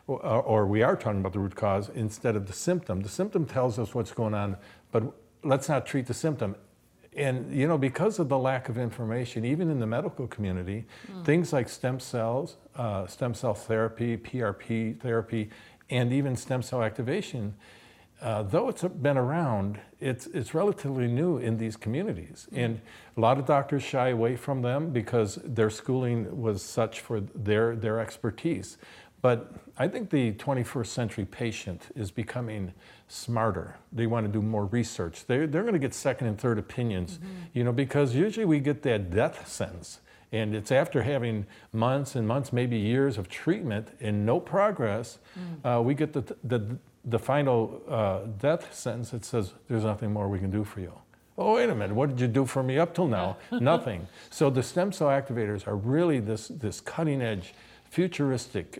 or we are talking about the root cause instead of the symptom. The symptom tells us what's going on, but let's not treat the symptom. And because of the lack of information, even in the medical community, things like stem cells, stem cell therapy, PRP therapy, and even stem cell activation, though it's been around, it's relatively new in these communities. And a lot of doctors shy away from them because their schooling was such for their expertise. But I think the 21st century patient is becoming smarter. They want to do more research. They're going to get second and third opinions, because usually we get that death sentence. And it's after having months and months, maybe years of treatment and no progress, we get the final death sentence that says, there's nothing more we can do for you. Oh, wait a minute, what did you do for me up till now? Nothing. So the stem cell activators are really this cutting edge, futuristic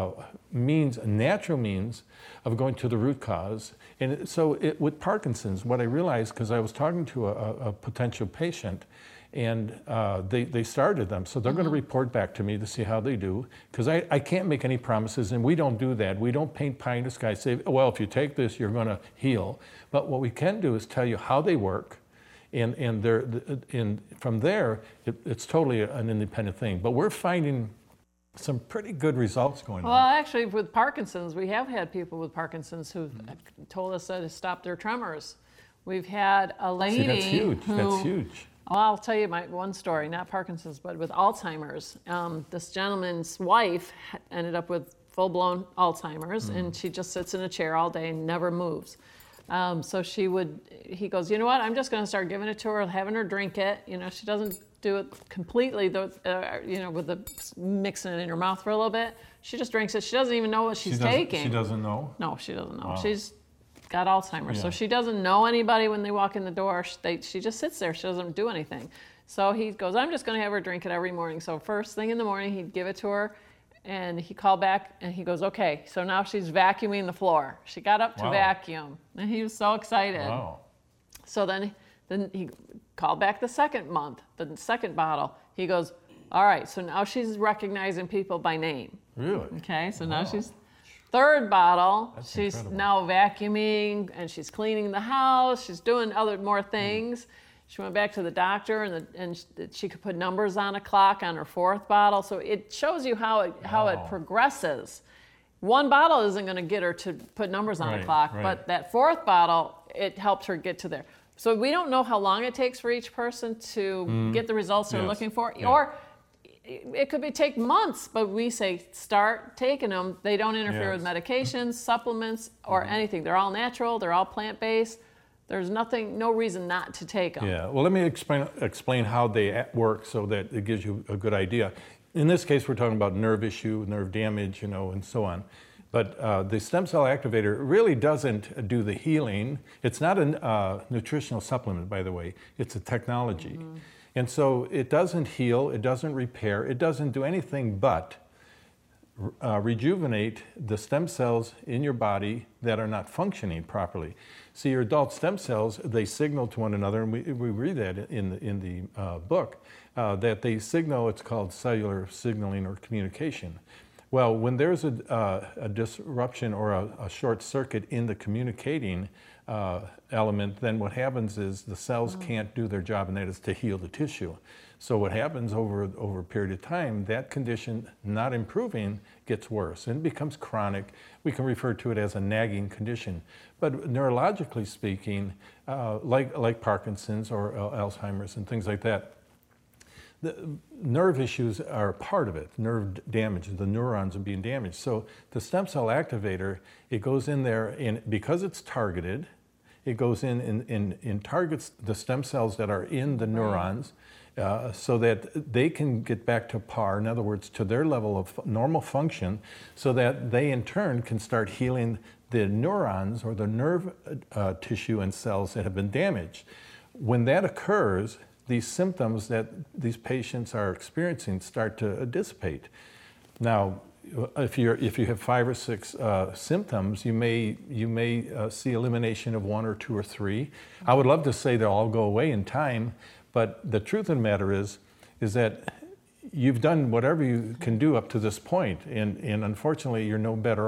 natural means of going to the root cause. And so with Parkinson's, what I realized, because I was talking to a potential patient, and they started them. So they're going to report back to me to see how they do, because I can't make any promises, and we don't do that. We don't paint pie in the sky, say, well, if you take this, you're going to heal. But what we can do is tell you how they work, and from there, it's totally an independent thing. But we're finding some pretty good results going on. Well, actually, with Parkinson's, we have had people with Parkinson's who told us that to stop their tremors. We've had a lady. See, that's huge. That's huge. Well, I'll tell you my one story, not Parkinson's, but with Alzheimer's. This gentleman's wife ended up with full-blown Alzheimer's, and she just sits in a chair all day and never moves. So he goes, you know what, I'm just going to start giving it to her, having her drink it. She doesn't do it completely, with mixing it in her mouth for a little bit. She just drinks it. She doesn't even know what she's taking. She doesn't know? No, she doesn't know. Wow. She's got Alzheimer's, so she doesn't know anybody when they walk in the door. She just sits there. She doesn't do anything. So he goes, I'm just going to have her drink it every morning. So first thing in the morning, he'd give it to her, and he called back, and he goes, okay, so now she's vacuuming the floor. She got up to vacuum, and he was so excited. Wow. So then he called back the second month, the second bottle. He goes, all right, so now she's recognizing people by name. Really? Okay, so now she's third bottle. That's she's incredible. now vacuuming, and she's cleaning the house. She's doing more things. She went back to the doctor, and she could put numbers on a clock on her fourth bottle. So it shows you how it progresses. One bottle isn't going to get her to put numbers on a clock, but that fourth bottle, it helped her get to there. So we don't know how long it takes for each person to get the results they're looking for, or it could take months, but we say start taking them. They don't interfere with medications, supplements, or anything. They're all natural. They're all plant-based. There's no reason not to take them. Yeah, well, let me explain how they work so that it gives you a good idea. In this case, we're talking about nerve issue, nerve damage, and so on. But the stem cell activator really doesn't do the healing. It's not a nutritional supplement, by the way. It's a technology. And so it doesn't heal, it doesn't repair, it doesn't do anything but rejuvenate the stem cells in your body that are not functioning properly. See, your adult stem cells, they signal to one another, and we read that in the book, that they signal, it's called cellular signaling or communication. Well, when there's a disruption or a short circuit in the communicating element, then what happens is the cells can't do their job, and that is to heal the tissue. So what happens over a period of time, that condition not improving gets worse and becomes chronic. We can refer to it as a nagging condition. But neurologically speaking, like Parkinson's or Alzheimer's and things like that, the nerve issues are part of it, nerve damage, the neurons are being damaged. So the stem cell activator, it goes in there, and because it's targeted, it goes in and targets the stem cells that are in the neurons so that they can get back to par, in other words, to their level of normal function, so that they in turn can start healing the neurons or the nerve tissue and cells that have been damaged. When that occurs, these symptoms that these patients are experiencing start to dissipate. Now, if you have 5 or 6 symptoms, you may see elimination of 1 or 2 or 3. I would love to say they'll all go away in time, but the truth of the matter is that you've done whatever you can do up to this point, and unfortunately, you're no better